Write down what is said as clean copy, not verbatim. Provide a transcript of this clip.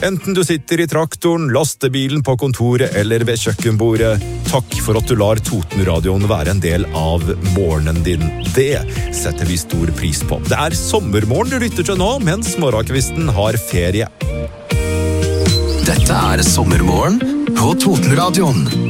Enten du sitter i traktoren, lastebilen på kontoret eller ved kjøkkenbordet, takk for at du lar Totenradioen være en del av morgenen din. Det setter vi stor pris på. Det sommermorgen du lytter til nå, mens morgenkvisten har ferie. Dette sommermorgen på Totenradioen.